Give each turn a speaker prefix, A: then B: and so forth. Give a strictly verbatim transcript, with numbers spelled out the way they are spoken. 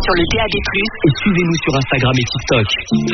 A: sur le D A B plus,
B: et suivez-nous sur Instagram et TikTok.